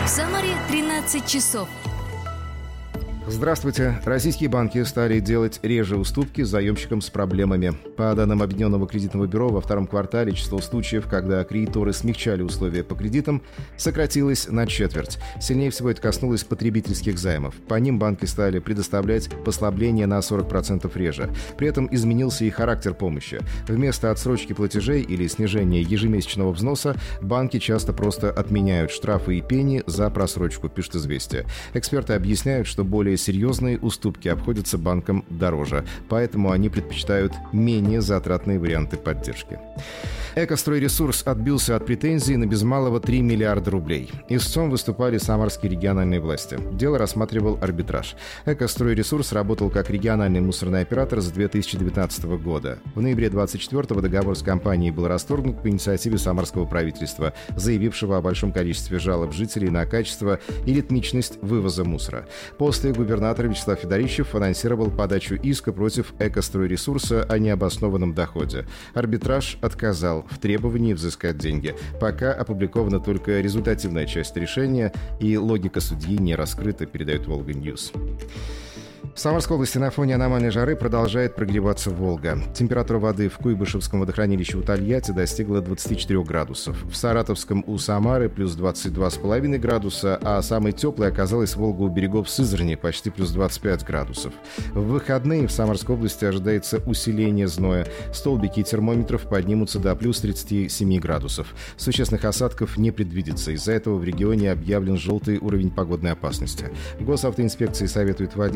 Самаре 13 часов. Здравствуйте. Российские банки стали делать реже уступки заемщикам с проблемами. По данным Объединенного кредитного бюро, во втором квартале число случаев, когда кредиторы смягчали условия по кредитам, сократилось на четверть. Сильнее всего это коснулось потребительских займов. По ним банки стали предоставлять послабления на 40% реже. При этом изменился и характер помощи. Вместо отсрочки платежей или снижения ежемесячного взноса банки часто просто отменяют штрафы и пени за просрочку, пишет «Известия». Эксперты объясняют, что более серьезные уступки обходятся банкам дороже, поэтому они предпочитают менее затратные варианты поддержки. Экостройресурс отбился от претензий на без малого 3 миллиарда рублей. Истцом выступали самарские региональные власти. Дело рассматривал арбитраж. Экостройресурс работал как региональный мусорный оператор с 2019 года. В ноябре 2024 договор с компанией был расторгнут по инициативе самарского правительства, заявившего о большом количестве жалоб жителей на качество и ритмичность вывоза мусора. После губернатор Вячеслав Федорищев анонсировал подачу иска против Экостройресурса о необоснованном доходе. Арбитраж отказал в требовании взыскать деньги. Пока опубликована только результативная часть решения, и логика судьи не раскрыта, передает «Волга-Ньюс». В Самарской области на фоне аномальной жары продолжает прогреваться Волга. Температура воды в Куйбышевском водохранилище у Тольятти достигла 24 градусов. В Саратовском у Самары плюс 22,5 градуса, а самой теплой оказалась Волга у берегов Сызрани, почти плюс 25 градусов. В выходные в Самарской области ожидается усиление зноя. Столбики термометров поднимутся до плюс 37 градусов. Существенных осадков не предвидится. Из-за этого в регионе объявлен желтый уровень погодной опасности. Госавтоинспекции советует водителям